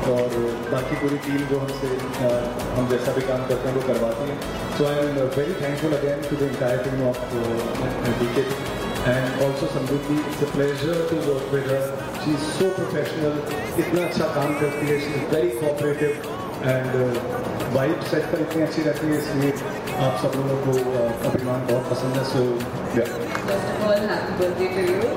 और बाकी पूरी टीम जो हमसे हम जैसा भी काम करते हैं वो करवाती है. So I am very thankful again to the entire team of DKT and also Samruddhi. It's a pleasure to work with her. She is so professional. इतना अच्छा काम करती है. She is very cooperative and vibe set पर इतनी अच्छी रहती है, इसलिए आप सब लोगों को अभिमान बहुत पसंद है. So yeah. First of all, happy birthday to you.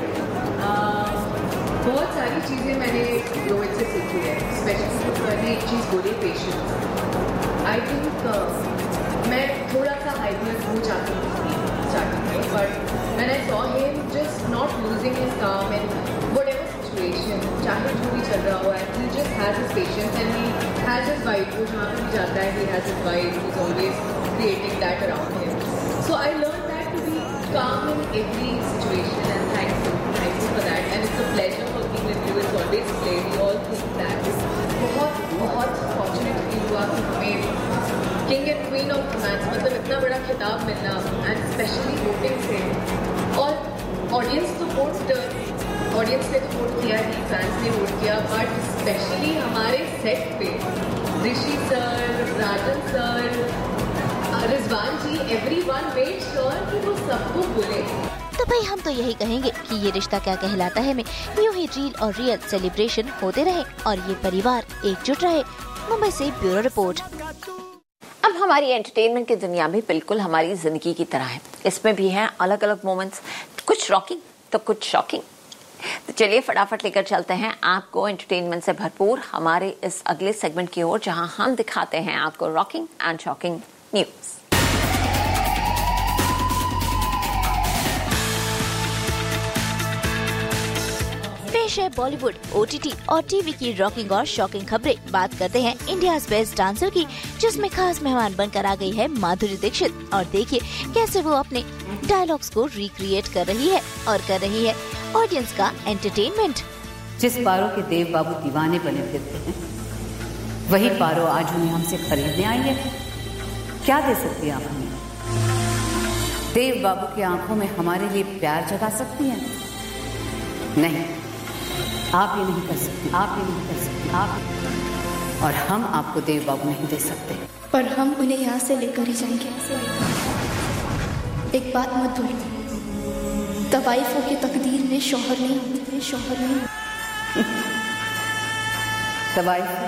बहुत सारी चीज़ें मैंने रोहित से सीखी है, स्पेशली मैंने एक चीज़ बोली, पेशेंस. आई थिंक मैं थोड़ा सा हाइपर हो जाती थी स्टार्टिंग में, but when I saw him just not losing his calm in whatever situation, चाहे जो भी चल रहा हो, and he just has his patience and he has his vibe. वो जहाँ पे भी जाता है, he has his vibe, he is always creating that around him. So I learn that to be calm in every situation, and thank you for that, and it's a pleasure working with you. It's always play. We all think that बहुत fortunate feel हुआ कि हमें king and queen of romance मतलब इतना बड़ा खिताब मिलना, and especially voting से. और audience तो audience ने तो वोट किया ही, fans ने वोट किया, but especially हमारे set पे ऋषि सर, राजन सर, रिजवान जी, everyone made sure कि वो सबको बोले. तो भाई हम तो यही कहेंगे कि ये रिश्ता क्या कहलाता है में यूं ही रील और रियल सेलिब्रेशन होते रहे और ये परिवार एकजुट रहे. मुंबई से ब्यूरो रिपोर्ट. अब हमारी एंटरटेनमेंट की दुनिया भी बिल्कुल हमारी जिंदगी की तरह है. इसमें भी हैं अलग अलग मोमेंट्स, कुछ रॉकिंग तो कुछ शॉकिंग. तो चलिए फटाफट लेकर चलते हैं आपको एंटरटेनमेंट से भरपूर हमारे इस अगले सेगमेंट की ओर, जहां हम दिखाते हैं आपको रॉकिंग एंड शॉकिंग न्यूज. पेश है बॉलीवुड, ओटीटी और टीवी की रॉकिंग और शॉकिंग खबरें. बात करते हैं इंडियाज बेस्ट डांसर की, जिसमें खास मेहमान बनकर आ गई है माधुरी दीक्षित. और देखिए कैसे वो अपने डायलॉग्स को रिक्रिएट कर रही है और कर रही है ऑडियंस का एंटरटेनमेंट. जिस पारो के देव बाबू दीवाने बने फिरते हैं, वही पारो आज उन्हें हमसे खरीदने आई है. क्या दे सकती है आप हमें? देव बाबू की आंखों में हमारे लिए प्यार जगा सकती हैं? नहीं, आप ये नहीं कर सकती, आप ये नहीं कर सकती, आप. और हम आपको देव बाबू नहीं दे सकते, पर हम उन्हें यहाँ से लेकर ही जाएंगे. एक बात मत भूलिए, तवाइफों की तकदीर में शौहर नहीं होते, शौहर नहीं. तवाइफ